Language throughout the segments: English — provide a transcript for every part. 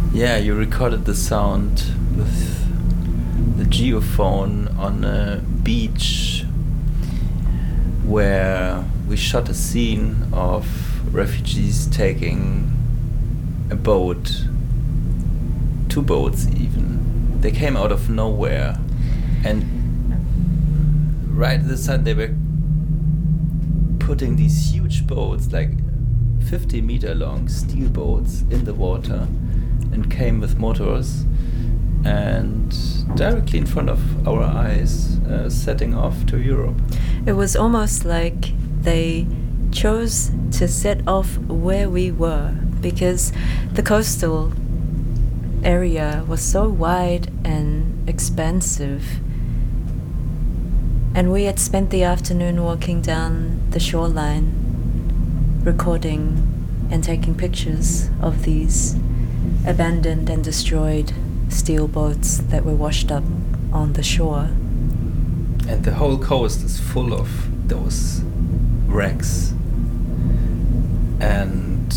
Yeah, you recorded the sound with the geophone on a beach where we shot a scene of refugees taking a boat, two boats even. They came out of nowhere, and right at the sun they were putting these huge boats, like 50-meter long steel boats, in the water, and came with motors and directly in front of our eyes, setting off to Europe. It was almost like they chose to set off where we were, because the coastal area was so wide and expansive, and we had spent the afternoon walking down the shoreline, recording and taking pictures of these abandoned and destroyed steel boats that were washed up on the shore. And the whole coast is full of those wrecks. And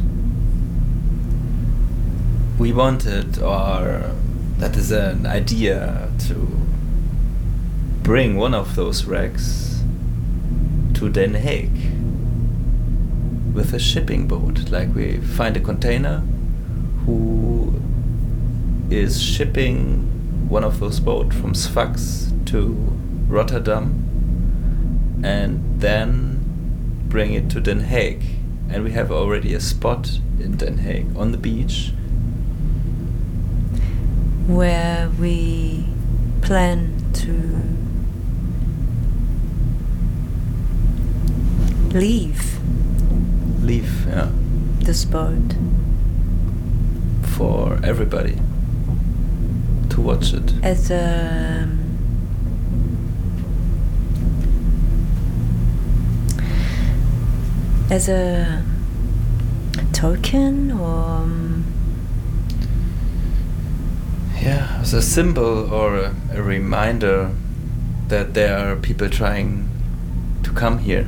we wanted, or that is an idea, to bring one of those wrecks to Den Haag with a shipping boat. Like, we find a container who is shipping one of those boats from Sfax to Rotterdam and then bring it to Den Haag. And we have already a spot in Den Haag on the beach where we plan to leave yeah, this boat for everybody to watch it. as a token, or Yeah, as a symbol or a reminder that there are people trying to come here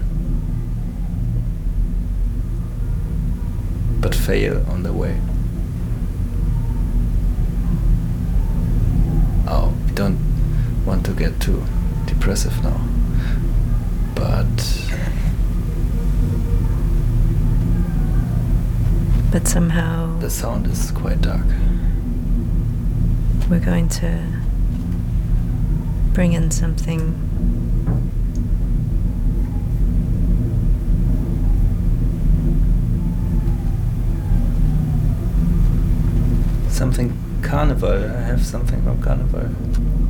but fail on the way. Oh, we don't want to get too depressive now, but somehow the sound is quite dark. we're going to bring in something Carnival. I have something from Carnival.